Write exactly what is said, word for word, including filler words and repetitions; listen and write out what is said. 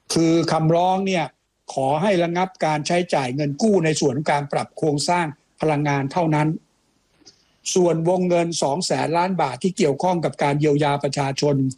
คือคำร้องเนี่ยขอให้ระงับการใช้จ่ายเงินกู้ในส่วนของการปรับโครงสร้างพลังงานเท่านั้นส่วนวงเงินสองแสนล้านบาทที่เกี่ยวข้องกับการเยียวยาประชาชน